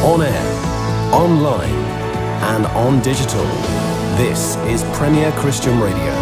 On air, online, and on digital. This is Premier Christian Radio.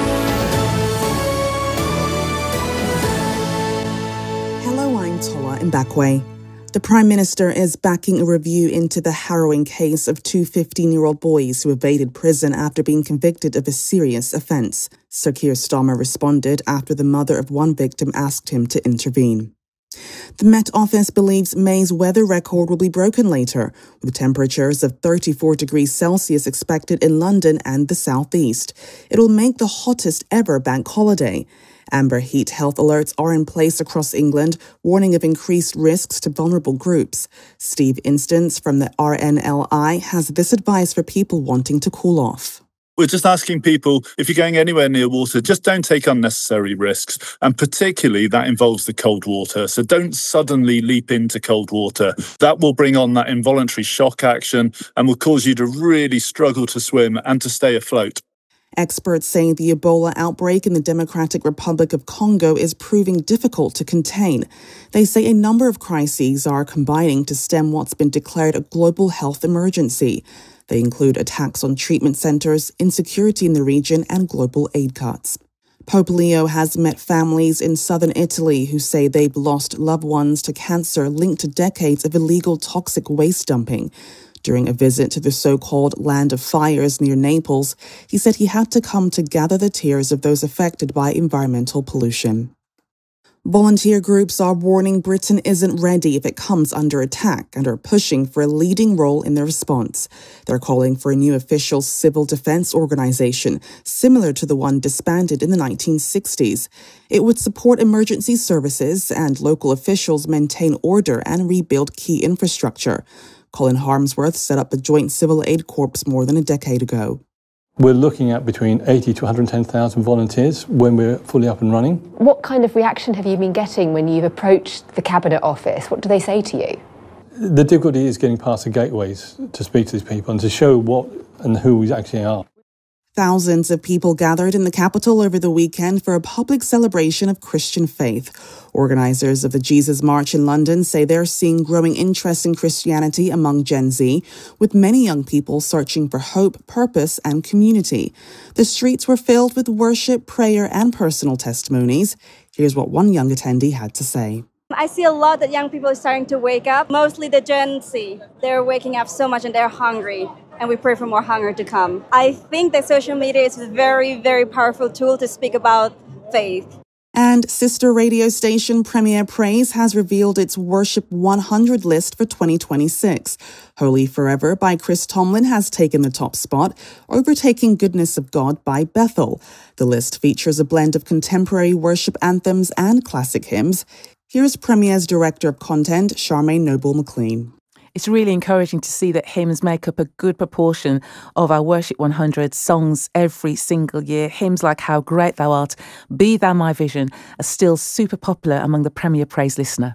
Hello, I'm Tola Mbakwe. The Prime Minister is backing a review into the harrowing case of two 15-year-old boys who evaded prison after being convicted of a serious offence. Sir Keir Starmer responded after the mother of one victim asked him to intervene. The Met Office believes May's weather record will be broken later, with temperatures of 34 degrees Celsius expected in London and the southeast. It'll make the hottest ever bank holiday. Amber heat health alerts are in place across England, warning of increased risks to vulnerable groups. Steve Instance from the RNLI has this advice for people wanting to cool off. We're just asking people, if you're going anywhere near water, just don't take unnecessary risks. And particularly that involves the cold water. So don't suddenly leap into cold water. That will bring on that involuntary shock action and will cause you to really struggle to swim and to stay afloat. Experts say the Ebola outbreak in the Democratic Republic of Congo is proving difficult to contain. They say a number of crises are combining to stem what's been declared a global health emergency. They include attacks on treatment centres, insecurity in the region, and global aid cuts. Pope Leo has met families in southern Italy who say they've lost loved ones to cancer linked to decades of illegal toxic waste dumping. During a visit to the so-called Land of Fires near Naples, he said he had to come to gather the tears of those affected by environmental pollution. Volunteer groups are warning Britain isn't ready if it comes under attack and are pushing for a leading role in the response. They're calling for a new official civil defence organisation, similar to the one disbanded in the 1960s. It would support emergency services and local officials maintain order and rebuild key infrastructure. Colin Harmsworth set up the Joint Civil Aid Corps more than a decade ago. We're looking at between 80 to 110,000 volunteers when we're fully up and running. What kind of reaction have you been getting when you've approached the Cabinet Office? What do they say to you? The difficulty is getting past the gateways to speak to these people and to show what and who we actually are. Thousands of people gathered in the capital over the weekend for a public celebration of Christian faith. Organisers of the Jesus March in London say they're seeing growing interest in Christianity among Gen Z, with many young people searching for hope, purpose and community. The streets were filled with worship, prayer and personal testimonies. Here's what one young attendee had to say. I see a lot that young people are starting to wake up, mostly the Gen Z. They're waking up so much and they're hungry. And we pray for more hunger to come. I think that social media is a very, very powerful tool to speak about faith. And sister radio station Premier Praise has revealed its Worship 100 list for 2026. Holy Forever by Chris Tomlin has taken the top spot, overtaking Goodness of God by Bethel. The list features a blend of contemporary worship anthems and classic hymns. Here's Premier's Director of Content, Charmaine Noble-McLean. It's really encouraging to see that hymns make up a good proportion of our Worship 100 songs every single year. Hymns like How Great Thou Art, Be Thou My Vision are still super popular among the Premier Praise listener.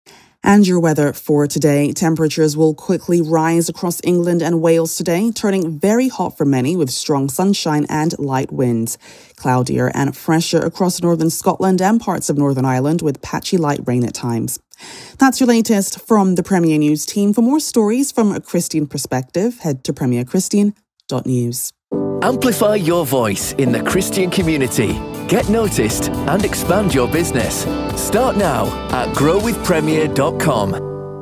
And your weather for today. Temperatures will quickly rise across England and Wales today, turning very hot for many with strong sunshine and light winds. Cloudier and fresher across northern Scotland and parts of Northern Ireland with patchy light rain at times. That's your latest from the Premier News team. For more stories from a Christian perspective, head to premierchristian.news. Amplify your voice in the Christian community. Get noticed and expand your business. Start now at growwithpremier.com.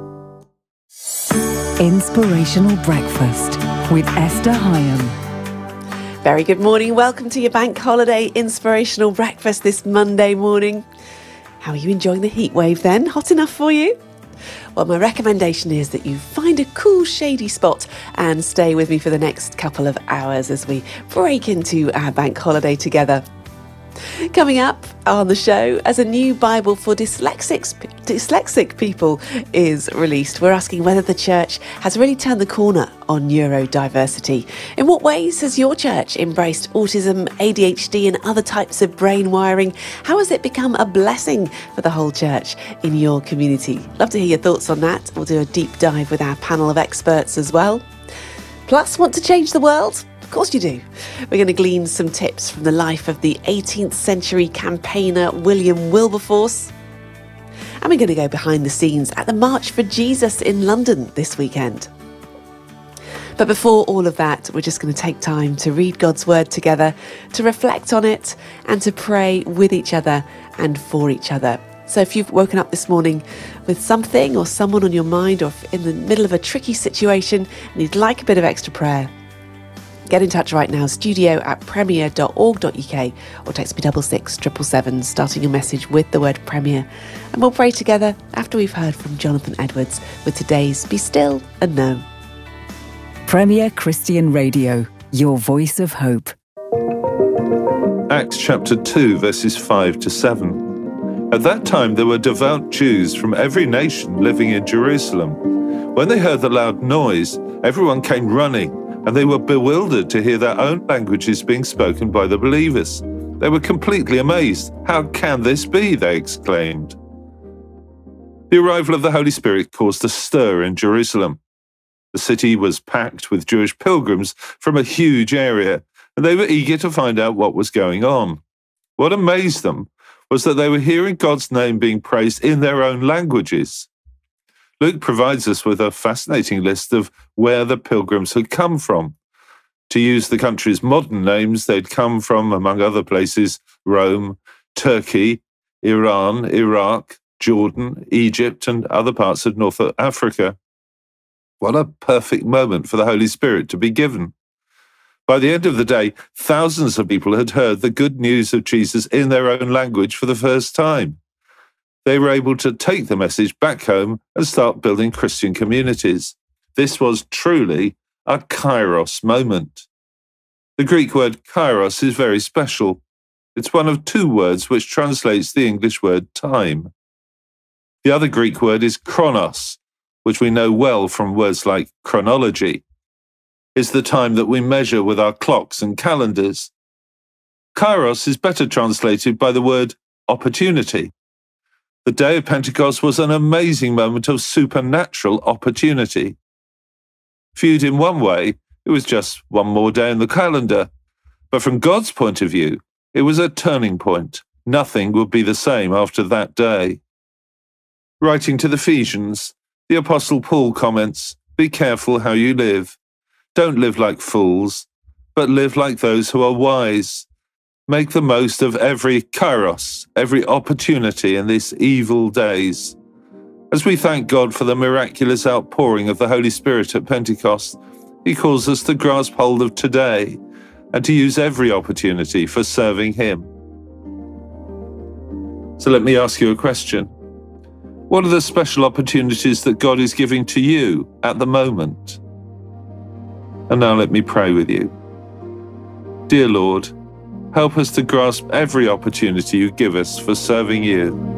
Inspirational Breakfast with Esther Hyam. Very good morning. Welcome to your bank holiday inspirational breakfast this Monday morning. How are you enjoying the heat wave then? Hot enough for you? Well, my recommendation is that you find a cool, shady spot and stay with me for the next couple of hours as we break into our bank holiday together. Coming up on the show, as a new Bible for dyslexic people is released, we're asking whether the church has really turned the corner on neurodiversity. In what ways has your church embraced autism, ADHD and other types of brain wiring? How has it become a blessing for the whole church in your community? Love to hear your thoughts on that. We'll do a deep dive with our panel of experts as well. Plus, want to change the world? Of course you do. We're going to glean some tips from the life of the 18th century campaigner William Wilberforce. And we're going to go behind the scenes at the March for Jesus in London this weekend. But before all of that, we're just going to take time to read God's word together, to reflect on it, and to pray with each other and for each other. So if you've woken up this morning with something or someone on your mind, or if in the middle of a tricky situation and you'd like a bit of extra prayer, get in touch right now, studio@premier.org.uk, or text me 66777, starting your message with the word Premier. And we'll pray together after we've heard from Jonathan Edwards with today's Be Still and Know. Premier Christian Radio, your voice of hope. Acts chapter 2, verses 5 to 7. At that time there were devout Jews from every nation living in Jerusalem. When they heard the loud noise, everyone came running, and they were bewildered to hear their own languages being spoken by the believers. They were completely amazed. "How can this be?" they exclaimed. The arrival of the Holy Spirit caused a stir in Jerusalem. The city was packed with Jewish pilgrims from a huge area, and they were eager to find out what was going on. What amazed them was that they were hearing God's name being praised in their own languages. Luke provides us with a fascinating list of where the pilgrims had come from. To use the country's modern names, they'd come from, among other places, Rome, Turkey, Iran, Iraq, Jordan, Egypt, and other parts of North Africa. What a perfect moment for the Holy Spirit to be given. By the end of the day, thousands of people had heard the good news of Jesus in their own language for the first time. They were able to take the message back home and start building Christian communities. This was truly a kairos moment. The Greek word kairos is very special. It's one of two words which translates the English word time. The other Greek word is chronos, which we know well from words like chronology. Is the time that we measure with our clocks and calendars. Kairos is better translated by the word opportunity. The day of Pentecost was an amazing moment of supernatural opportunity. Viewed in one way, it was just one more day in the calendar. But from God's point of view, it was a turning point. Nothing would be the same after that day. Writing to the Ephesians, the Apostle Paul comments, "Be careful how you live. Don't live like fools, but live like those who are wise. Make the most of every kairos, every opportunity in these evil days." As we thank God for the miraculous outpouring of the Holy Spirit at Pentecost, He calls us to grasp hold of today and to use every opportunity for serving Him. So let me ask you a question. What are the special opportunities that God is giving to you at the moment? And now let me pray with you. Dear Lord, help us to grasp every opportunity you give us for serving you.